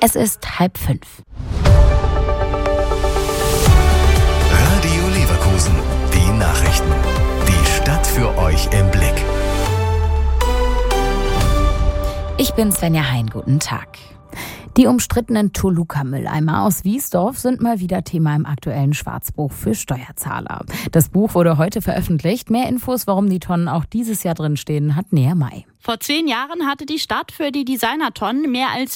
Es ist 4:30. Radio Leverkusen, die Nachrichten. Die Stadt für euch im Blick. Ich bin Svenja Hein, guten Tag. Die umstrittenen Toluca-Mülleimer aus Wiesdorf sind mal wieder Thema im aktuellen Schwarzbuch für Steuerzahler. Das Buch wurde heute veröffentlicht. Mehr Infos, warum die Tonnen auch dieses Jahr drinstehen, hat Nea May. Vor 10 Jahren hatte die Stadt für die Designertonnen mehr als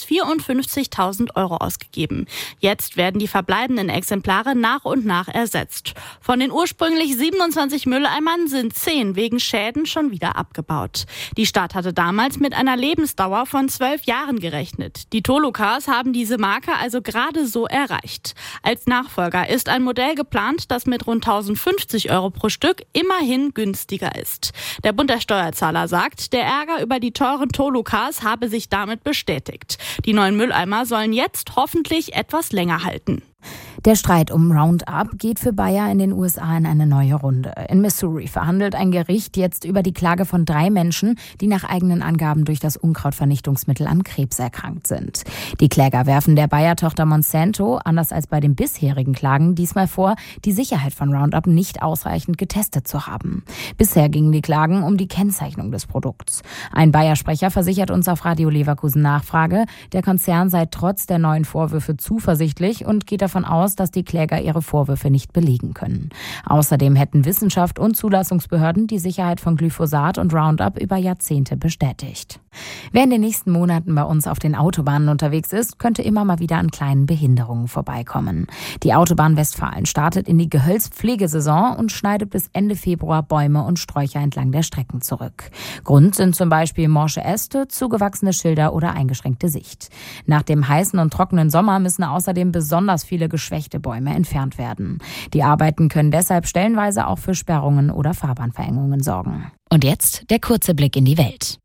54.000 € ausgegeben. Jetzt werden die verbleibenden Exemplare nach und nach ersetzt. Von den ursprünglich 27 Mülleimern sind 10 wegen Schäden schon wieder abgebaut. Die Stadt hatte damals mit einer Lebensdauer von 12 Jahren gerechnet. Die Tolucas haben diese Marke also gerade so erreicht. Als Nachfolger ist ein Modell geplant, das mit rund 1.050 € pro Stück immerhin günstiger ist. Der Bund der Steuerzahler sagt, der Ärger über die teuren Tolucas habe sich damit bestätigt. Die neuen Mülleimer sollen jetzt hoffentlich etwas länger halten. Der Streit um Roundup geht für Bayer in den USA in eine neue Runde. In Missouri verhandelt ein Gericht jetzt über die Klage von 3 Menschen, die nach eigenen Angaben durch das Unkrautvernichtungsmittel an Krebs erkrankt sind. Die Kläger werfen der Bayer-Tochter Monsanto, anders als bei den bisherigen Klagen, diesmal vor, die Sicherheit von Roundup nicht ausreichend getestet zu haben. Bisher gingen die Klagen um die Kennzeichnung des Produkts. Ein Bayer-Sprecher versichert uns auf Radio Leverkusen Nachfrage, der Konzern sei trotz der neuen Vorwürfe zuversichtlich und geht davon aus, dass die Kläger ihre Vorwürfe nicht belegen können. Außerdem hätten Wissenschaft und Zulassungsbehörden die Sicherheit von Glyphosat und Roundup über Jahrzehnte bestätigt. Wer in den nächsten Monaten bei uns auf den Autobahnen unterwegs ist, könnte immer mal wieder an kleinen Behinderungen vorbeikommen. Die Autobahn Westfalen startet in die Gehölzpflegesaison und schneidet bis Ende Februar Bäume und Sträucher entlang der Strecken zurück. Grund sind zum Beispiel morsche Äste, zugewachsene Schilder oder eingeschränkte Sicht. Nach dem heißen und trockenen Sommer müssen außerdem besonders viele geschwächte Bäume entfernt werden. Die Arbeiten können deshalb stellenweise auch für Sperrungen oder Fahrbahnverengungen sorgen. Und jetzt der kurze Blick in die Welt.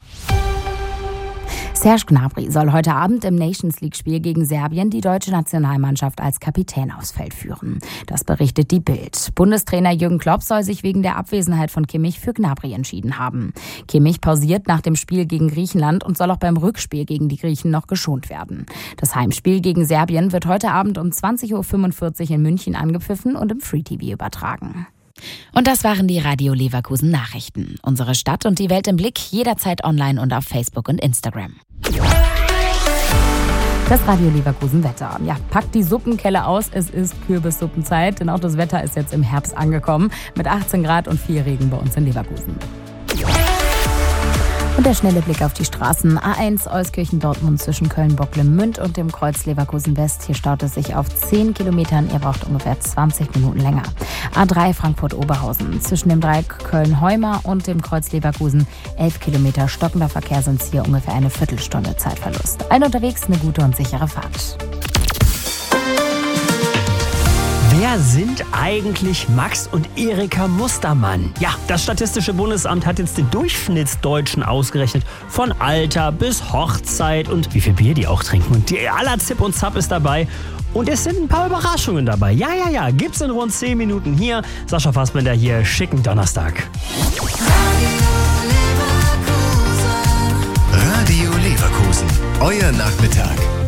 Serge Gnabry soll heute Abend im Nations-League-Spiel gegen Serbien die deutsche Nationalmannschaft als Kapitän aufs Feld führen. Das berichtet die Bild. Bundestrainer Jürgen Klopp soll sich wegen der Abwesenheit von Kimmich für Gnabry entschieden haben. Kimmich pausiert nach dem Spiel gegen Griechenland und soll auch beim Rückspiel gegen die Griechen noch geschont werden. Das Heimspiel gegen Serbien wird heute Abend um 20.45 Uhr in München angepfiffen und im Free TV übertragen. Und das waren die Radio Leverkusen Nachrichten. Unsere Stadt und die Welt im Blick, jederzeit online und auf Facebook und Instagram. Das Radio Leverkusen Wetter. Ja, packt die Suppenkelle aus, es ist Kürbissuppenzeit, denn auch das Wetter ist jetzt im Herbst angekommen mit 18 Grad und viel Regen bei uns in Leverkusen. Und der schnelle Blick auf die Straßen. A1 Euskirchen-Dortmund zwischen Köln-Bocklemünd und dem Kreuz Leverkusen-West. Hier staut es sich auf 10 Kilometern. Ihr braucht ungefähr 20 Minuten länger. A3 Frankfurt-Oberhausen zwischen dem Dreieck Köln-Heumar und dem Kreuz Leverkusen. 11 Kilometer stockender Verkehr sind hier ungefähr eine Viertelstunde Zeitverlust. Allen unterwegs eine gute und sichere Fahrt. Wer sind eigentlich Max und Erika Mustermann? Ja, das Statistische Bundesamt hat jetzt den Durchschnittsdeutschen ausgerechnet. Von Alter bis Hochzeit und wie viel Bier die auch trinken. Und die aller Zip und Zap ist dabei. Und es sind ein paar Überraschungen dabei. Ja, gibt's in rund 10 Minuten hier. Sascha Fassbender hier, schicken Donnerstag. Radio Leverkusen, euer Nachmittag.